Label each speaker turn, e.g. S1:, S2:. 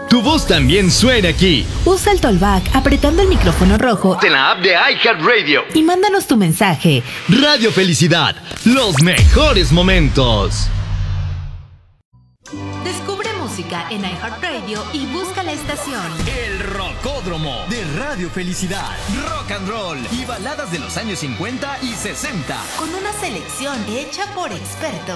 S1: Tu voz también suena aquí.
S2: Usa el Tollback apretando el micrófono rojo
S1: En la app de iHeartRadio.
S2: y mándanos tu mensaje.
S1: Radio Felicidad, los mejores momentos.
S2: Descubre música en iHeartRadio y busca la estación.
S1: El Rocódromo de Radio Felicidad. Rock and roll y baladas de los años 50 y 60.
S2: Con una selección hecha por expertos.